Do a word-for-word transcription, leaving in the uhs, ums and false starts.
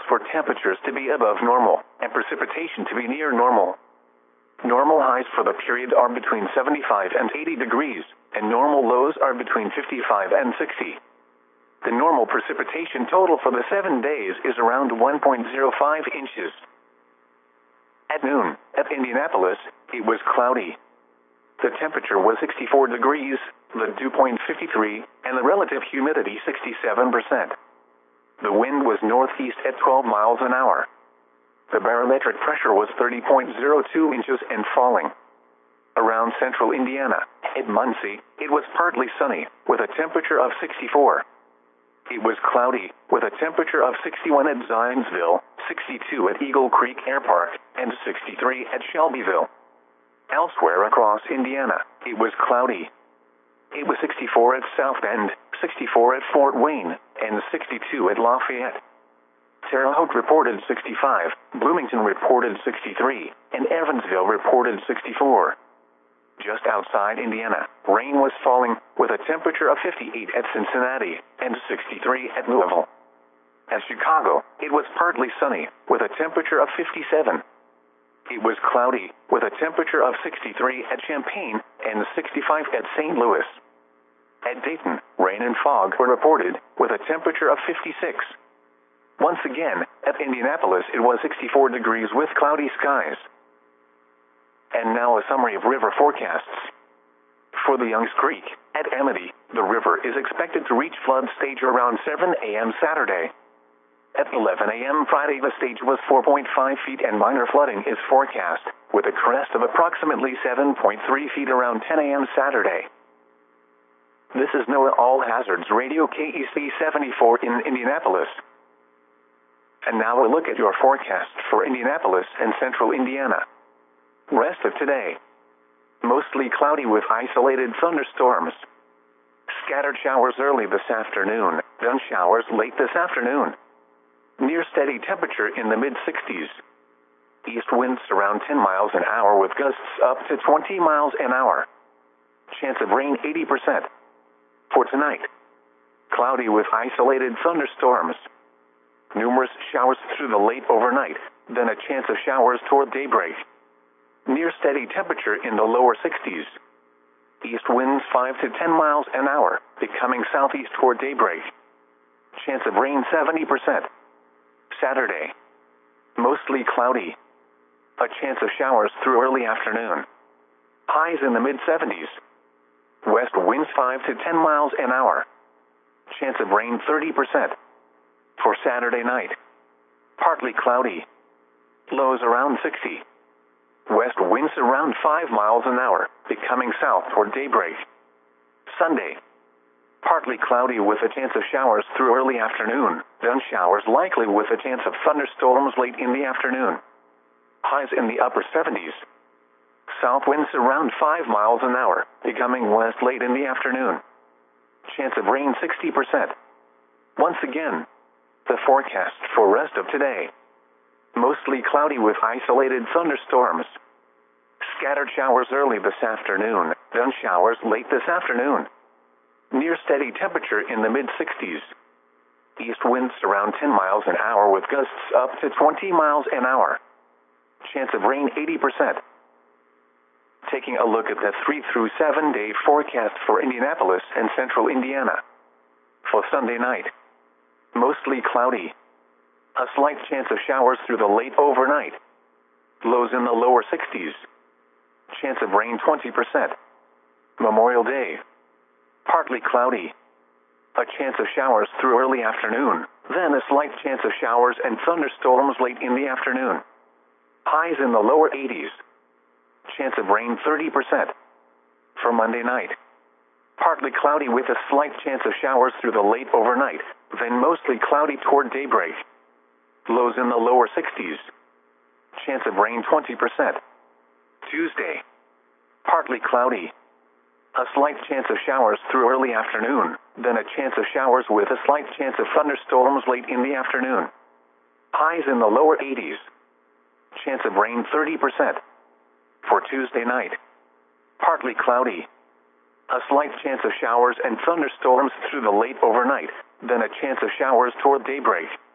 calls for temperatures to be above normal and precipitation to be near normal. Normal highs for the period are between seventy-five and eighty degrees, and normal lows are between fifty-five and sixty. The normal precipitation total for the seven days is around one point zero five inches. At noon, at Indianapolis, it was cloudy. The temperature was sixty-four degrees, the dew point fifty-three, and the relative humidity sixty-seven percent. The wind was northeast at twelve miles an hour. The barometric pressure was thirty point zero two inches and falling. Around central Indiana, at Muncie, it was partly sunny, with a temperature of sixty-four. It was cloudy, with a temperature of sixty-one at Zionsville, sixty-two at Eagle Creek Air Park, and sixty-three at Shelbyville. Elsewhere across Indiana, it was cloudy. It was sixty-four at South Bend, sixty-four at Fort Wayne, and sixty-two at Lafayette. Terre Haute reported sixty-five, Bloomington reported sixty-three, and Evansville reported sixty-four. Just outside Indiana, rain was falling, with a temperature of fifty-eight at Cincinnati, and sixty-three at Louisville. At Chicago, it was partly sunny, with a temperature of fifty-seven. It was cloudy, with a temperature of sixty-three at Champaign, and sixty-five at Saint Louis. At Dayton, rain and fog were reported, with a temperature of fifty-six. Once again, at Indianapolis it was sixty-four degrees with cloudy skies. And now a summary of river forecasts. For the Youngs Creek, at Amity, the river is expected to reach flood stage around seven a m Saturday. At eleven a m Friday the stage was four point five feet and minor flooding is forecast, with a crest of approximately seven point three feet around ten a m Saturday. This is NOAA All Hazards Radio K E C seventy-four in Indianapolis. And now a look at your forecast for Indianapolis and central Indiana. Rest of today. Mostly cloudy with isolated thunderstorms. Scattered showers early this afternoon, then showers late this afternoon. Near steady temperature in the mid sixties. East winds around ten miles an hour with gusts up to twenty miles an hour. Chance of rain eighty percent. For tonight. Cloudy with isolated thunderstorms. Numerous showers through the late overnight, then a chance of showers toward daybreak. Near steady temperature in the lower sixties. East winds five to ten miles an hour, becoming southeast toward daybreak. Chance of rain seventy percent. Saturday. Mostly cloudy. A chance of showers through early afternoon. Highs in the mid seventies. West winds five to ten miles an hour. Chance of rain thirty percent. For Saturday night. Partly cloudy. Lows around sixty. West winds around five miles an hour, becoming south toward daybreak. Sunday. Partly cloudy with a chance of showers through early afternoon, then showers likely with a chance of thunderstorms late in the afternoon. Highs in the upper seventies. South winds around five miles an hour, becoming west late in the afternoon. Chance of rain sixty percent. Once again, the forecast for rest of today. Mostly cloudy with isolated thunderstorms. Scattered showers early this afternoon, then showers late this afternoon. Near steady temperature in the mid sixties. East winds around ten miles an hour with gusts up to twenty miles an hour. Chance of rain eighty percent. Taking a look at the three through seven day forecast for Indianapolis and central Indiana. For Sunday night. Mostly cloudy. A slight chance of showers through the late overnight. Lows in the lower sixties. Chance of rain twenty percent. Memorial Day. Partly cloudy. A chance of showers through early afternoon, then a slight chance of showers and thunderstorms late in the afternoon. Highs in the lower eighties. Chance of rain thirty percent. For Monday night. Partly cloudy with a slight chance of showers through the late overnight, then mostly cloudy toward daybreak. Lows in the lower sixties. Chance of rain twenty percent. Tuesday. Partly cloudy. A slight chance of showers through early afternoon, then a chance of showers with a slight chance of thunderstorms late in the afternoon. Highs in the lower eighties. Chance of rain thirty percent. For Tuesday night. Partly cloudy. A slight chance of showers and thunderstorms through the late overnight, then a chance of showers toward daybreak.